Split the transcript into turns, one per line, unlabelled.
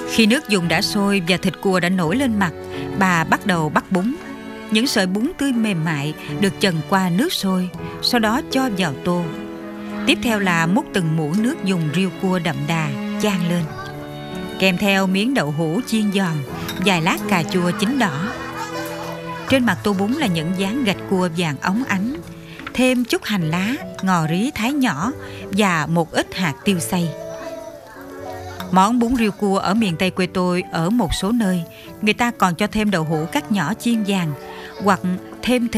Khi nước dùng đã sôi và thịt cua đã nổi lên mặt, bà bắt đầu bắt bún. Những sợi bún tươi mềm mại được chần qua nước sôi, sau đó cho vào tô. Tiếp theo là múc từng muỗng nước dùng riêu cua đậm đà chan lên, kèm theo miếng đậu hũ chiên giòn, vài lát cà chua chín đỏ. Trên mặt tô bún là những dáng gạch cua vàng óng ánh, thêm chút hành lá, ngò rí thái nhỏ và một ít hạt tiêu xay. Món bún riêu cua ở miền Tây quê tôi, ở một số nơi người ta còn cho thêm đậu hũ cắt nhỏ chiên vàng, hoặc thêm thịt